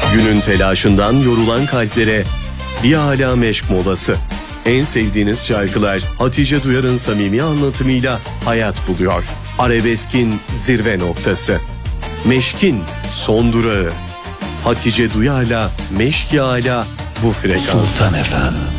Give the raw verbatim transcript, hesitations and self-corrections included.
Günün telaşından yorulan kalplere bir âlâ meşk molası. En sevdiğiniz şarkılar Hatice Duyar'ın samimi anlatımıyla hayat buluyor. Arabeskin zirve noktası. Meşkin son durağı. Hatice Duyar'la Meşk-i Âlâ bu frekansta. Sultan Efem.